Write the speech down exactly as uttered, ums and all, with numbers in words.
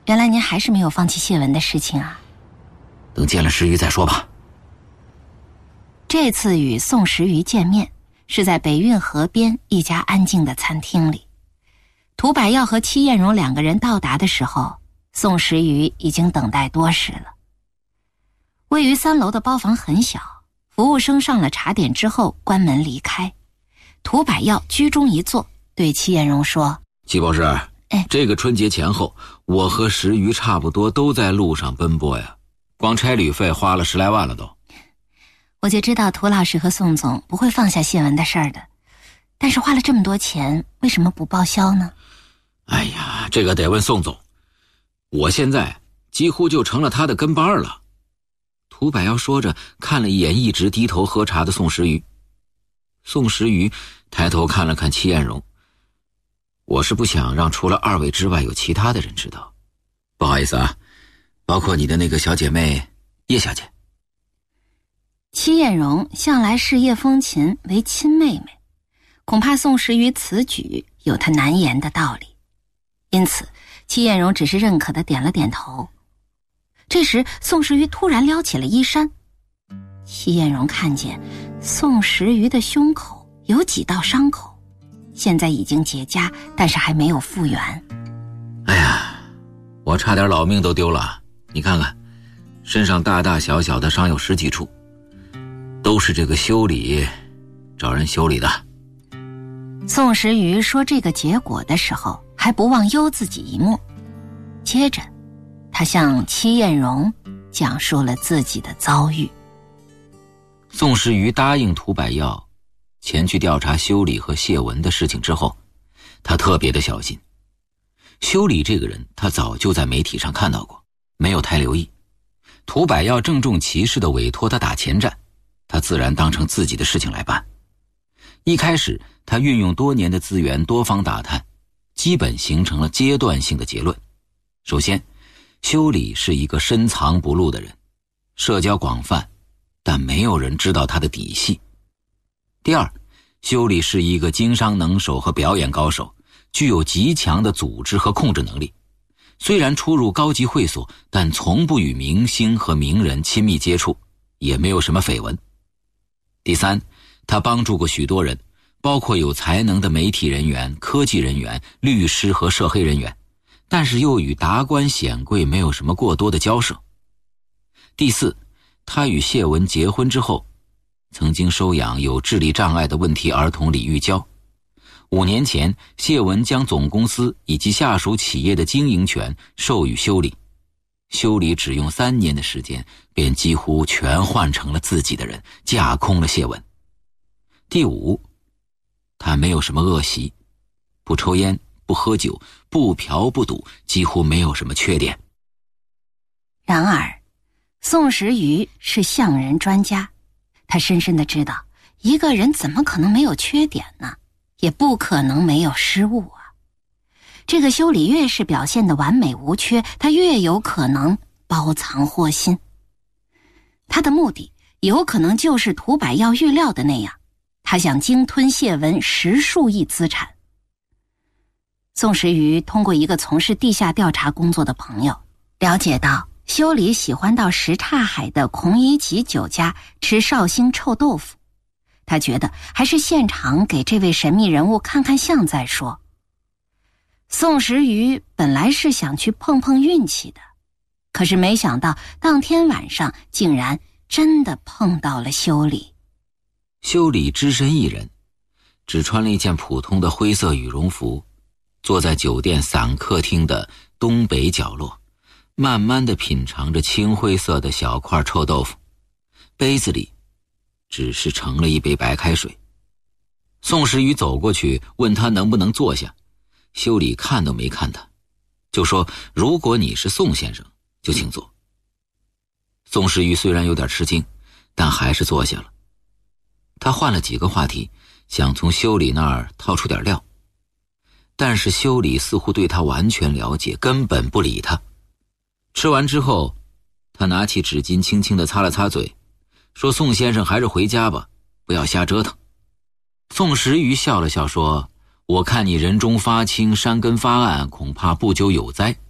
原来您还是没有放弃谢文的事情啊。 等见了石瑜再说吧。 这次与宋时瑜见面是在北运河边一家安静的餐厅里。涂百耀和戚艳荣两个人到达的时候，宋时瑜已经等待多时了。位于三楼的包房很小，服务生上了茶点之后关门离开。涂百耀居中一坐，对戚艳荣说： 戚博士， 哎， 这个春节前后，我和石瑜差不多都在路上奔波呀，光差旅费花了十来万了都。 我就知道涂老师和宋总不会放下谢文的事儿的，但是花了这么多钱，为什么不报销呢？ 哎呀，这个得问宋总，我现在几乎就成了他的跟班了。涂百耀说着，看了一眼一直低头喝茶的宋时瑜。宋时瑜抬头看了看戚艳荣，我是不想让除了二位之外有其他的人知道，不好意思啊，包括你的那个小姐妹叶小姐。 戚艳荣向来事业风勤，为亲妹妹，恐怕宋时瑜此举有他难言的道理，因此戚艳荣只是认可地点了点头。这时宋时瑜突然撩起了衣衫，戚艳荣看见宋时瑜的胸口有几道伤口，现在已经结痂，但是还没有复原。 哎呀，我差点老命都丢了，你看看身上大大小小的伤有十几处，都是这个修理找人修理的。 宋时瑜说这个结果的时候，还不忘悠自己一默，接着他向戚艳荣讲述了自己的遭遇。 宋时瑜答应涂百耀前去调查修理和谢文的事情之后，他特别的小心。修理这个人他早就在媒体上看到过，没有太留意。涂百耀郑重其事地委托他打前站，他自然当成自己的事情来办。一开始他运用多年的资源多方打探，基本形成了阶段性的结论。首先，修理是一个深藏不露的人，社交广泛，但没有人知道他的底细。第二，修理是一个经商能手和表演高手，具有极强的组织和控制能力。虽然出入高级会所，但从不与明星和名人亲密接触，也没有什么绯闻。第三，他帮助过许多人，包括有才能的媒体人员、科技人员、律师和涉黑人员，但是又与达官显贵没有什么过多的交涉。第四，他与谢文结婚之后，曾经收养有智力障碍的问题儿童李玉娇。五年前，谢文将总公司以及下属企业的经营权授予修理，修理只用三年的时间，便几乎全换成了自己的人，架空了谢文。第五，他没有什么恶习，不抽烟，不喝酒，不嫖不赌，几乎没有什么缺点。 然而宋时瑜是相人专家，他深深地知道，一个人怎么可能没有缺点呢？也不可能没有失误啊。这个修理越是表现得完美无缺，他越有可能包藏祸心。他的目的有可能就是涂百耀预料的那样，他想鲸吞谢文十数亿资产。宋时瑜通过一个从事地下调查工作的朋友了解到，修理喜欢到什刹海的孔乙己酒家吃绍兴臭豆腐，他觉得还是现场给这位神秘人物看看相再说。宋时瑜本来是想去碰碰运气的，可是没想到当天晚上竟然真的碰到了修理。 修理只身一人，只穿了一件普通的灰色羽绒服，坐在酒店散客厅的东北角落，慢慢地品尝着青灰色的小块臭豆腐，杯子里只是盛了一杯白开水。宋时瑜走过去问他能不能坐下，修理看都没看他，就说如果你是宋先生就请坐。宋时瑜虽然有点吃惊，但还是坐下了。他换了几个话题，想从修理那儿套出点料，但是修理似乎对他完全了解，根本不理他。吃完之后，他拿起纸巾轻轻地擦了擦嘴，说宋先生还是回家吧，不要瞎折腾。宋时瑜笑了笑说，我看你人中发青，山根发暗，恐怕不久有灾。